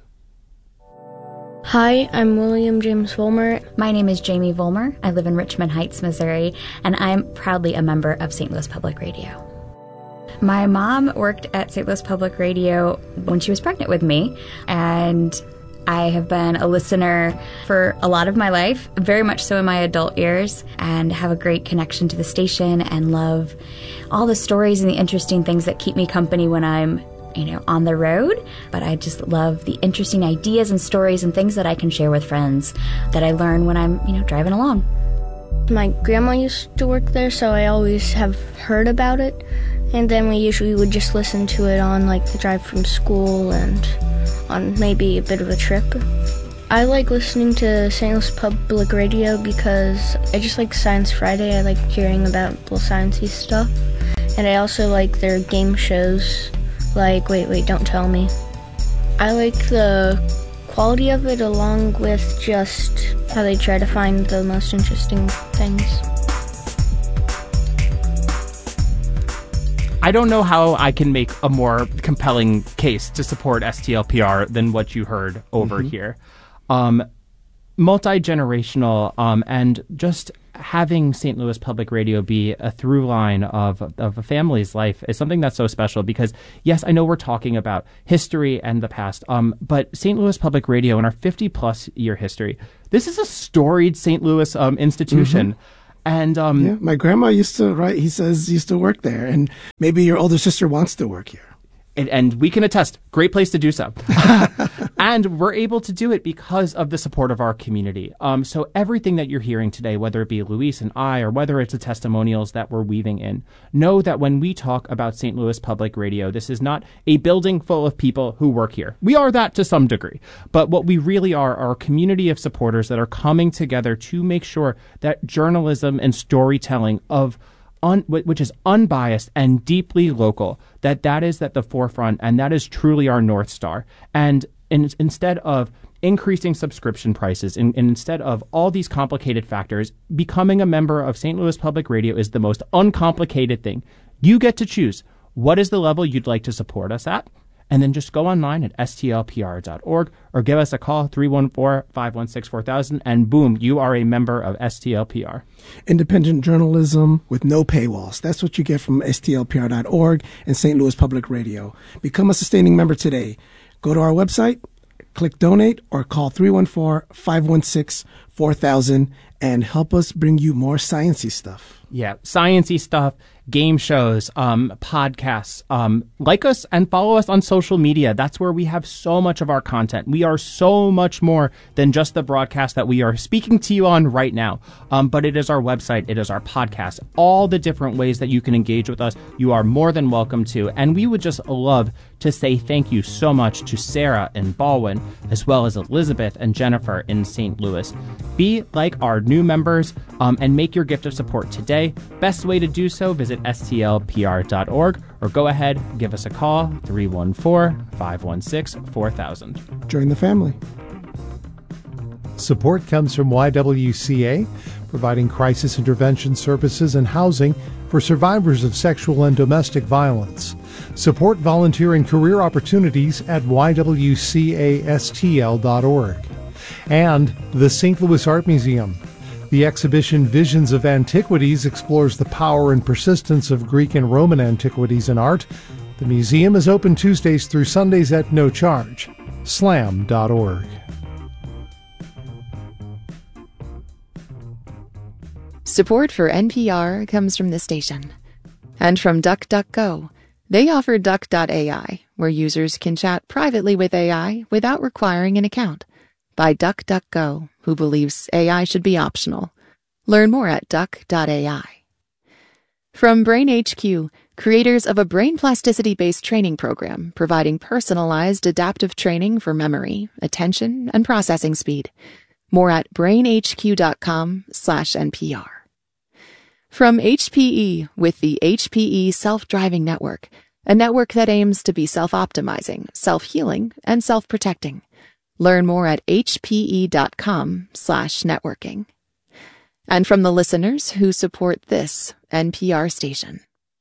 Hi, I'm William James Vollmer. My name is Jamie Vollmer. I live in Richmond Heights, Missouri, and I'm proudly a member of St. Louis Public Radio. My mom worked at St. Louis Public Radio when she was pregnant with me, and I have been a listener for a lot of my life, very much so in my adult years, and have a great connection to the station and love all the stories and the interesting things that keep me company when I'm, on the road. But I just love the interesting ideas and stories and things that I can share with friends that I learn when I'm, driving along. My grandma used to work there, so I always have heard about it. And then we usually would just listen to it on, the drive from school and on maybe a bit of a trip. I like listening to St. Louis Public Radio because I just like Science Friday. I like hearing about little sciencey stuff. And I also like their game shows, like Wait, Don't Tell Me. I like the quality of it along with just how they try to find the most interesting things. I don't know how I can make a more compelling case to support STLPR than what you heard over here. Multi-generational and just having St. Louis Public Radio be a through line of a family's life is something that's so special because, yes, I know we're talking about history and the past, but St. Louis Public Radio in our 50-plus year history, this is a storied St. Louis institution. And my grandma used to used to work there, and maybe your older sister wants to work here. And we can attest, great place to do so. And we're able to do it because of the support of our community. So everything that you're hearing today, whether it be Luis and I, or whether it's the testimonials that we're weaving in, know that when we talk about St. Louis Public Radio, this is not a building full of people who work here. We are that to some degree. But what we really are a community of supporters that are coming together to make sure that journalism and storytelling which is unbiased and deeply local, that is at the forefront, and that is truly our North Star. And instead of increasing subscription prices, and instead of all these complicated factors, becoming a member of St. Louis Public Radio is the most uncomplicated thing. You get to choose what is the level you'd like to support us at, and then just go online at stlpr.org or give us a call, 314-516-4000, and boom, you are a member of STLPR. Independent journalism with no paywalls. That's what you get from stlpr.org and St. Louis Public Radio. Become a sustaining member today. Go to our website, click donate, or call 314-516-4000 and help us bring you more sciencey stuff. Yeah, sciencey stuff, game shows, podcasts. Like us and follow us on social media. That's where we have so much of our content. We are so much more than just the broadcast that we are speaking to you on right now. But it is our website. It is our podcast. All the different ways that you can engage with us, you are more than welcome to. And we would just love to say thank you so much to Sarah in Baldwin, as well as Elizabeth and Jennifer in St. Louis. Be like our new members and make your gift of support today. Best way to do so, visit stlpr.org or go ahead, give us a call, 314-516-4000. Join the family. Support comes from YWCA, providing crisis intervention services and housing for survivors of sexual and domestic violence. Support volunteer and career opportunities at ywcastl.org. And the St. Louis Art Museum. The exhibition Visions of Antiquities explores the power and persistence of Greek and Roman antiquities in art. The museum is open Tuesdays through Sundays at no charge. slam.org. Support for NPR comes from the station. And from DuckDuckGo. They offer Duck.ai, where users can chat privately with AI without requiring an account. By DuckDuckGo, who believes AI should be optional. Learn more at Duck.ai. From BrainHQ, creators of a brain plasticity-based training program providing personalized adaptive training for memory, attention, and processing speed. More at brainhq.com/NPR. From HPE with the HPE Self-Driving Network, a network that aims to be self-optimizing, self-healing, and self-protecting. Learn more at hpe.com/networking. And from the listeners who support this NPR station.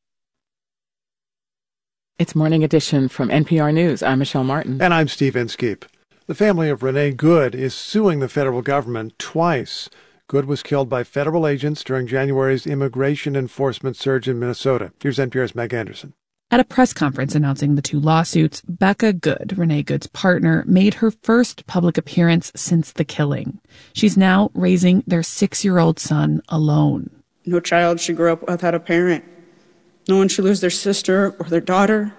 It's Morning Edition from NPR News. I'm Michelle Martin. And I'm Steve Inskeep. The family of Renee Good is suing the federal government twice. Good was killed by federal agents during January's immigration enforcement surge in Minnesota. Here's NPR's Meg Anderson. At a press conference announcing the two lawsuits, Becca Good, Renee Good's partner, made her first public appearance since the killing. She's now raising their 6-year-old son alone. No child should grow up without a parent. No one should lose their sister or their daughter.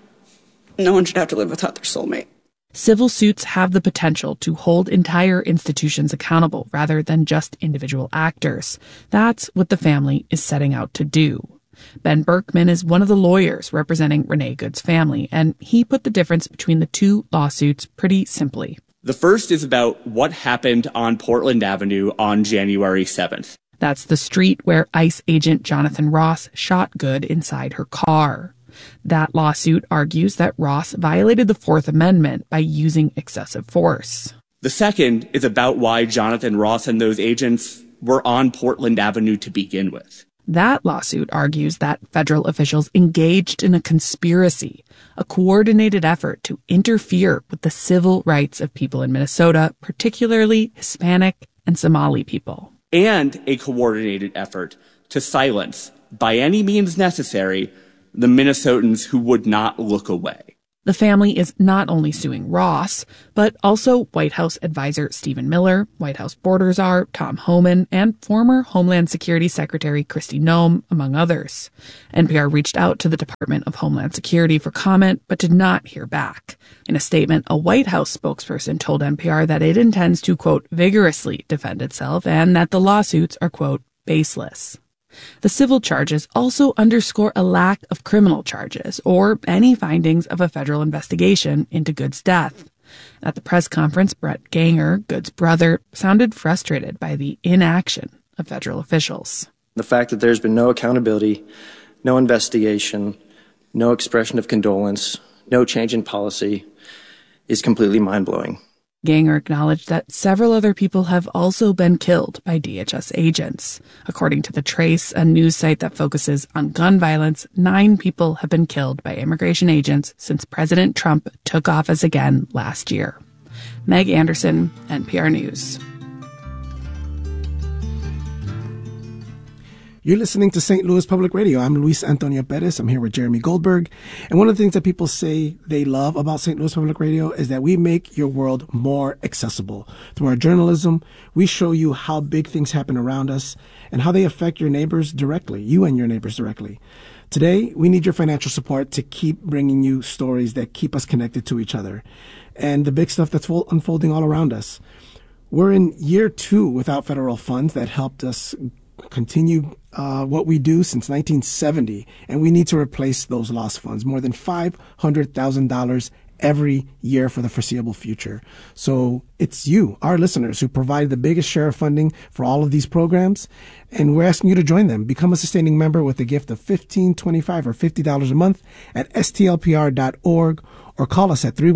No one should have to live without their soulmate. Civil suits have the potential to hold entire institutions accountable rather than just individual actors. That's what the family is setting out to do. Ben Berkman is one of the lawyers representing Renee Good's family, and he put the difference between the two lawsuits pretty simply. The first is about what happened on Portland Avenue on January 7th. That's the street where ICE agent Jonathan Ross shot Good inside her car. That lawsuit argues that Ross violated the Fourth Amendment by using excessive force. The second is about why Jonathan Ross and those agents were on Portland Avenue to begin with. That lawsuit argues that federal officials engaged in a conspiracy, a coordinated effort to interfere with the civil rights of people in Minnesota, particularly Hispanic and Somali people. And a coordinated effort to silence, by any means necessary, the Minnesotans who would not look away. The family is not only suing Ross, but also White House advisor Stephen Miller, White House border czar Tom Homan, and former Homeland Security Secretary Kristi Noem, among others. NPR reached out to the Department of Homeland Security for comment, but did not hear back. In a statement, a White House spokesperson told NPR that it intends to, quote, vigorously defend itself and that the lawsuits are, quote, baseless. The civil charges also underscore a lack of criminal charges or any findings of a federal investigation into Good's death. At the press conference, Brett Ganger, Good's brother, sounded frustrated by the inaction of federal officials. The fact that there's been no accountability, no investigation, no expression of condolence, no change in policy is completely mind-blowing. Ganger acknowledged that several other people have also been killed by DHS agents. According to The Trace, a news site that focuses on gun violence, 9 people have been killed by immigration agents since President Trump took office again last year. Meg Anderson, NPR News. You're listening to St. Louis Public Radio. I'm Luis Antonio Perez. I'm here with Jeremy Goldberg. And one of the things that people say they love about St. Louis Public Radio is that we make your world more accessible. Through our journalism, we show you how big things happen around us and how they affect your neighbors directly, you and your neighbors directly. Today, we need your financial support to keep bringing you stories that keep us connected to each other and the big stuff that's unfolding all around us. We're in year 2 without federal funds that helped us continue what we do since 1970, and we need to replace those lost funds, more than $500,000 every year for the foreseeable future. So it's you, our listeners, who provide the biggest share of funding for all of these programs, and we're asking you to join them. Become a sustaining member with a gift of $15, $25, or $50 a month at stlpr.org, or call us at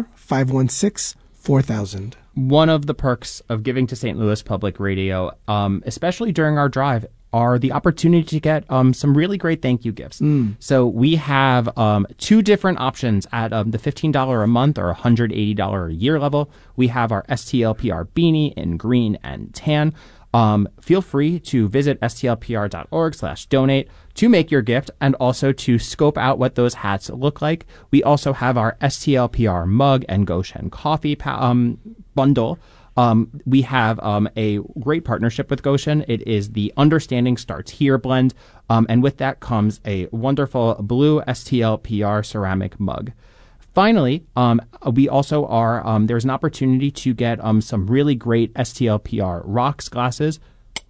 314-516-4000. One of the perks of giving to St. Louis Public Radio, especially during our drive, are the opportunity to get some really great thank you gifts. So we have 2 different options at the $15 a month or $180 a year level. We have our STLPR beanie in green and tan. Feel free to visit stlpr.org/donate to make your gift and also to scope out what those hats look like. We also have our STLPR mug and Goshen coffee bundle. We have a great partnership with Goshen. It is the Understanding Starts Here blend. And with that comes a wonderful blue STLPR ceramic mug. Finally, we also are, there's an opportunity to get some really great STLPR rocks glasses,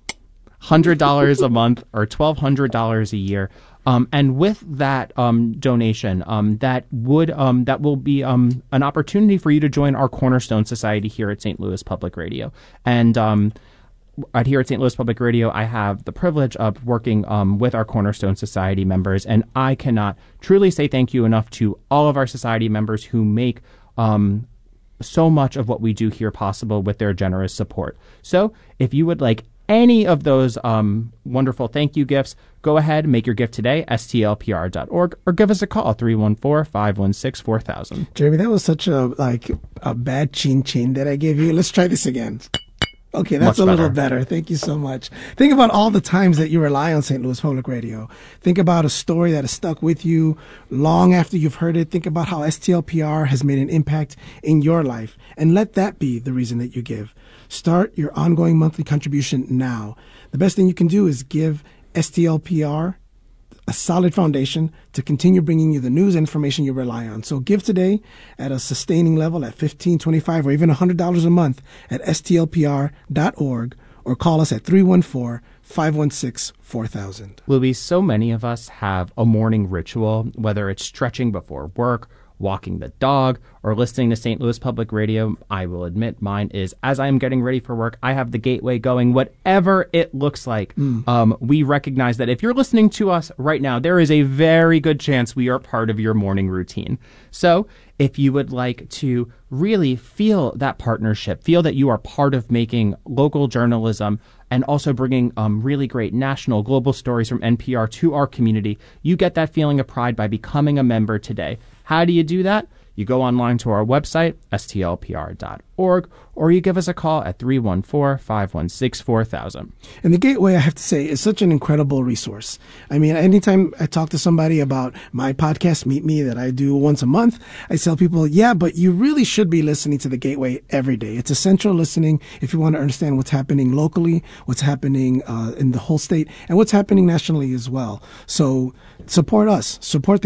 $100 a month or $1,200 a year. And with that donation, that will be an opportunity for you to join our Cornerstone Society here at St. Louis Public Radio. And here at St. Louis Public Radio, I have the privilege of working with our Cornerstone Society members, and I cannot truly say thank you enough to all of our society members who make so much of what we do here possible with their generous support. So if you would like any of those wonderful thank you gifts, go ahead, make your gift today, stlpr.org, or give us a call, 314-516-4000. Jeremy, that was such a bad chin that I gave you. Let's try this again. Okay, that's a little better. Thank you so much. Think about all the times that you rely on St. Louis Public Radio. Think about a story that has stuck with you long after you've heard it. Think about how STLPR has made an impact in your life, and let that be the reason that you give. Start your ongoing monthly contribution now. The best thing you can do is give STLPR a solid foundation to continue bringing you the news and information you rely on. So give today at a sustaining level at $15, $25, or even $100 a month at stlpr.org, or call us at 314-516-4000. Louise, so many of us have a morning ritual, whether it's stretching before work, walking the dog, or listening to St. Louis Public Radio. I will admit mine is, as I'm getting ready for work, I have the Gateway going, whatever it looks like. We recognize that if you're listening to us right now, there is a very good chance we are part of your morning routine. So if you would like to really feel that partnership, feel that you are part of making local journalism and also bringing really great national, global stories from NPR to our community, you get that feeling of pride by becoming a member today. How do you do that? You go online to our website, stlpr.org, or you give us a call at 314-516-4000. And the Gateway, I have to say, is such an incredible resource. I mean, anytime I talk to somebody about my podcast, Meet Me, that I do once a month, I tell people, yeah, but you really should be listening to the Gateway every day. It's essential listening if you want to understand what's happening locally, what's happening in the whole state, and what's happening nationally as well. So support us. Support the